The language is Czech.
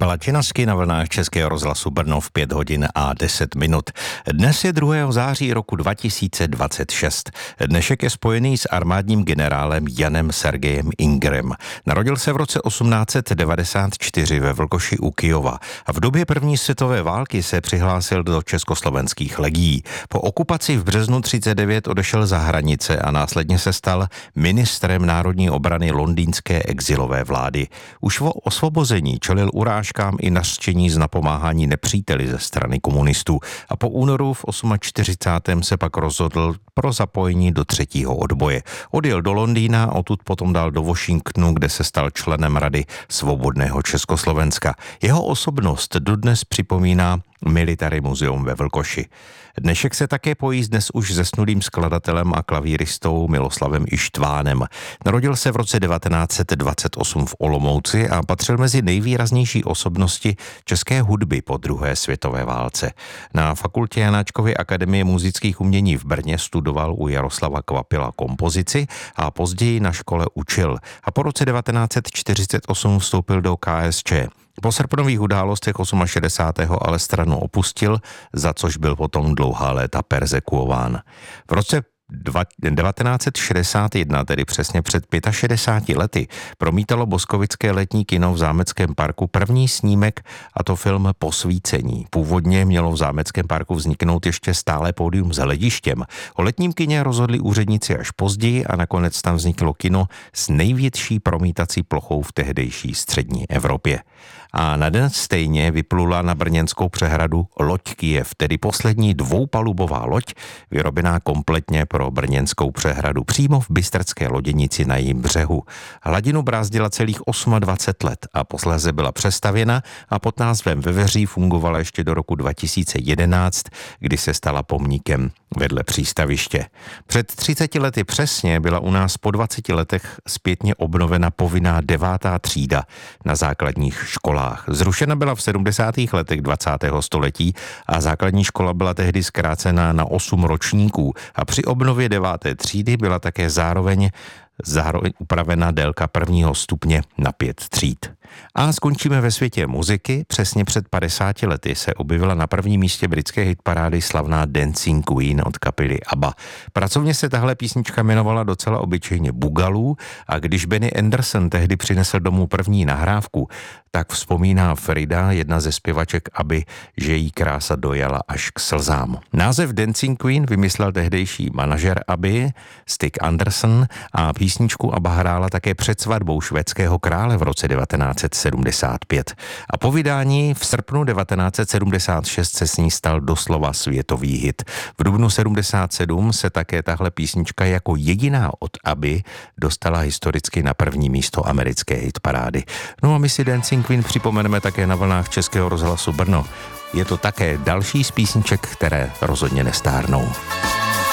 Kapela Činasky na vlnách Českého rozhlasu Brno v 5 hodin a 10 minut. Dnes je 2. září roku 2026. Dnešek je spojený s armádním generálem Janem Sergejem Ingrem. Narodil se v roce 1894 ve Vlkoši u Kyjova a v době první světové války se přihlásil do československých legií. Po okupaci v březnu 1939 odešel za hranice a následně se stal ministrem národní obrany londýnské exilové vlády. Už po osvobození čelil urážkám i nařčení z napomáhání nepříteli ze strany komunistů a po únoru v 48. se pak rozhodl pro zapojení do třetího odboje. Odjel do Londýna a odtud potom dal do Washingtonu, kde se stal členem Rady svobodného Československa. Jeho osobnost dodnes připomíná Military Museum ve Vlkoši. Dnešek se také pojí dnes už zesnulým skladatelem a klavíristou Miloslavem Ištvánem. Narodil se v roce 1928 v Olomouci a patřil mezi nejvýraznější osobnosti české hudby po druhé světové válce. Na fakultě Janáčkovy akademie múzických umění v Brně studoval u Jaroslava Kvapila kompozici a později na škole učil. A po roce 1948 vstoupil do KSČ. Po srpnových událostech 68. ale stranu opustil, za což byl potom dlouhá léta perzekuován. V roce 1961, tedy přesně před 65 lety, promítalo boskovické letní kino v Zámeckém parku první snímek, a to film Posvícení. Původně mělo v Zámeckém parku vzniknout ještě stále pódium s hledištěm. O letním kině rozhodli úředníci až později a nakonec tam vzniklo kino s největší promítací plochou v tehdejší střední Evropě. A na den stejně vyplula na brněnskou přehradu loď Kyjev, tedy poslední dvoupalubová loď, vyrobená kompletně pro brněnskou přehradu přímo v bystrcké loděnici na jejím břehu. Hladinu brázdila celých 28 let a posléze byla přestavěna a pod názvem Veveří fungovala ještě do roku 2011, kdy se stala pomníkem vedle přístaviště. Před 30 lety přesně byla u nás po 20 letech zpětně obnovena povinná 9. třída na základních školách. Zrušena byla v 70. letech 20. století a základní škola byla tehdy zkrácena na 8 ročníků a při obnově 9. třídy byla také zároveň upravena délka prvního stupně na 5 tříd. A skončíme ve světě muziky. Přesně před 50 lety se objevila na prvním místě britské hitparády slavná Dancing Queen od kapely ABBA. Pracovně se tahle písnička jmenovala docela obyčejně Boogaloo a když Benny Anderson tehdy přinesl domů první nahrávku, tak vzpomíná Frida, jedna ze zpěvaček ABBY, že jí krása dojela až k slzám. Název Dancing Queen vymyslel tehdejší manažer ABBY Stig Anderson a písničku ABBA hrála také před svatbou švédského krále v roce 1975. A po vydání v srpnu 1976 se s ní stal doslova světový hit. V dubnu 77 se také tahle písnička jako jediná od ABBY dostala historicky na první místo americké hitparády. No a my si Dancing Queen připomeneme také na vlnách Českého rozhlasu Brno. Je to také další z písniček, které rozhodně nestárnou.